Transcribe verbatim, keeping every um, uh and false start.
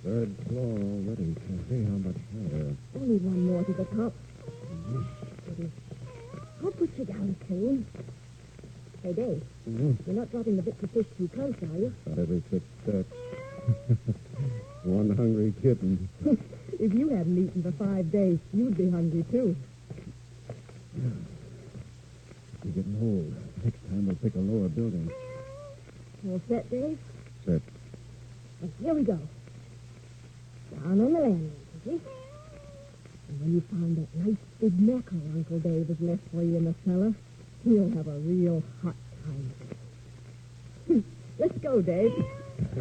Third floor already. Can't see how much higher. Only one more to the top. Steady. I'll put you down soon. Hey, Dave, Mm-hmm. you're not dropping the bits of fish too close, are you? Not every six steps. One hungry kitten. If you hadn't eaten for five days, you'd be hungry, too. You're getting old. Next time we'll pick a lower building. All set, Dave? Set. Well, here we go. Down on the landing, see? And when you find that nice big mackerel Uncle Dave has left for you in the cellar, you'll have a real hot time. Let's go, Dave.